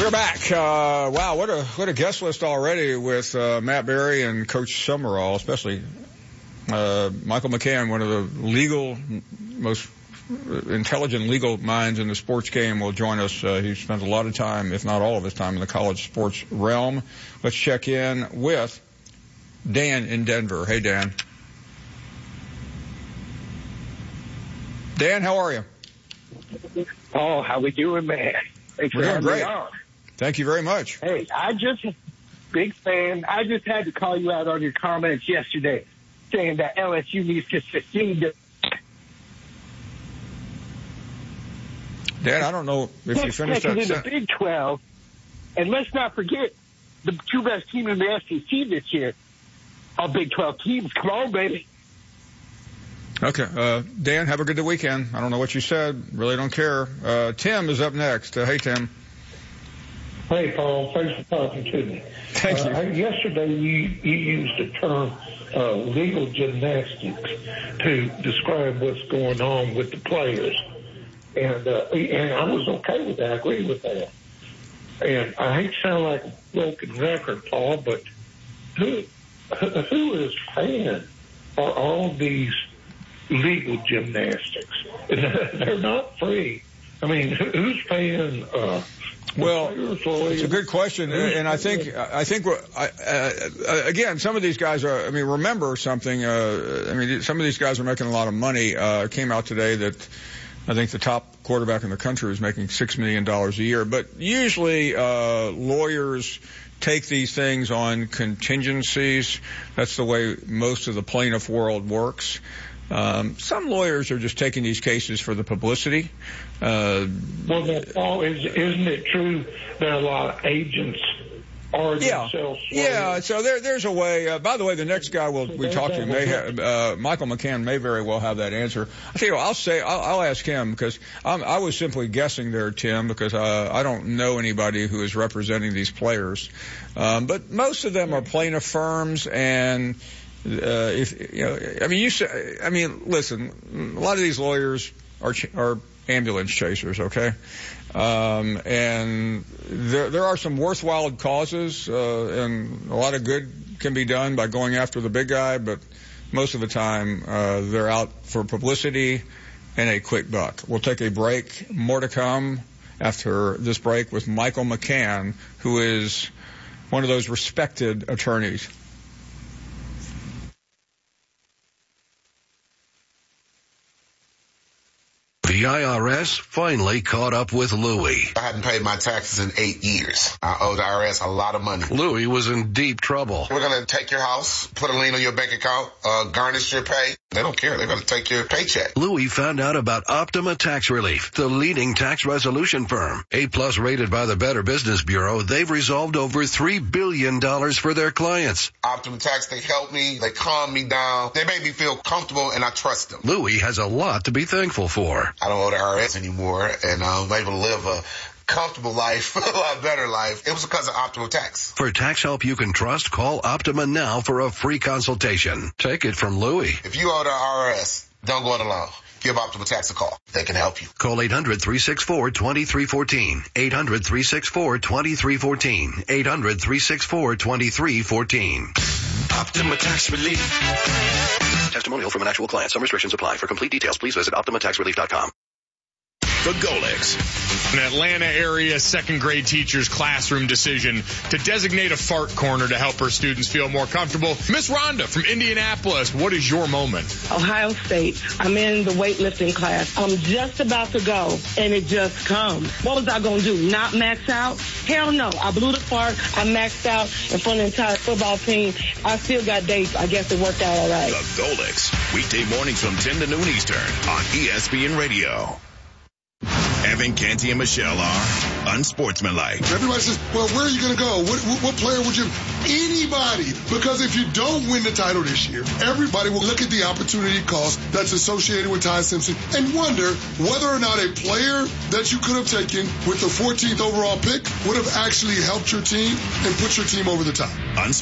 We're back. Wow, what a guest list already with Matt Berry and Coach Summerall, especially Michael McCann, one of the most intelligent legal minds in the sports game, will join us. He spent a lot of time, if not all of his time, in the college sports realm. Let's check in with Dan in Denver. Hey, Dan. Dan, how are you? Oh, how we doing, man? Thanks for having me on. Thank you very much. Hey, big fan. I just had to call you out on your comments yesterday saying that LSU needs to succeed. Dan, I don't know if you finished that in the Big 12, and let's not forget the two best teams in the SEC this year are Big 12 teams. Come on, baby. Okay. Dan, have a good weekend. I don't know what you said. Really don't care. Tim is up next. Hey, Tim. Hey, Paul. Thanks for talking to me. Thank you. Yesterday, you used the term legal gymnastics to describe what's going on with the players. And I was okay with that. I agree with that. And I hate to sound like a broken record, Paul, but who is paying for all these legal gymnastics? They're not free. I mean, who's paying? Well, it's a good question, and I think again, some of these guys are. I mean, remember something. Some of these guys are making a lot of money. Came out today that I think the top quarterback in the country is making $6 million a year. But usually, lawyers take these things on contingencies. That's the way most of the plaintiff world works. Some lawyers are just taking these cases for the publicity. Well, Paul, isn't it true that a lot of agents are themselves? Yeah. So there's a way. By the way, the next guy we talk to may have, Michael McCann may very well have that answer. I tell you what, I'll ask him because I was simply guessing there, Tim, because I don't know anybody who is representing these players. But most of them are plaintiff firms and. Listen, a lot of these lawyers are ambulance chasers, okay? And there are some worthwhile causes, and a lot of good can be done by going after the big guy, but most of the time, they're out for publicity and a quick buck. We'll take a break. More to come after this break with Michael McCann, who is one of those respected attorneys. The IRS finally caught up with Louie. I hadn't paid my taxes in 8 years. I owe the IRS a lot of money. Louie was in deep trouble. We're going to take your house, put a lien on your bank account, garnish your pay. They don't care. They're going to take your paycheck. Louie found out about Optima Tax Relief, the leading tax resolution firm. A+ rated by the Better Business Bureau, they've resolved over $3 billion for their clients. Optima Tax, they help me. They calm me down. They make me feel comfortable, and I trust them. Louie has a lot to be thankful for. I don't owe the IRS anymore, and I'm able to live a comfortable life, a lot better life. It was because of Optima Tax. For tax help you can trust, call Optima now for a free consultation. Take it from Louie. If you owe the IRS, don't go it alone. Give Optima Tax a call. They can help you. Call 800-364-2314. 800-364-2314. 800-364-2314. Optima Tax Relief. Testimonial from an actual client. Some restrictions apply. For complete details, please visit OptimaTaxRelief.com. The Golix. An Atlanta area second grade teacher's classroom decision to designate a fart corner to help her students feel more comfortable. Miss Rhonda from Indianapolis, what is your moment? Ohio State. I'm in the weightlifting class. I'm just about to go, and it just comes. What was I going to do, not max out? Hell no. I blew the fart. I maxed out in front of the entire football team. I still got dates. I guess it worked out all right. The Golix. Weekday mornings from 10 to noon Eastern on ESPN Radio. Evan Canty and Michelle are unsportsmanlike. Everybody says, well, where are you going to go? What player would you? Anybody. Because if you don't win the title this year, everybody will look at the opportunity cost that's associated with Ty Simpson and wonder whether or not a player that you could have taken with the 14th overall pick would have actually helped your team and put your team over the top.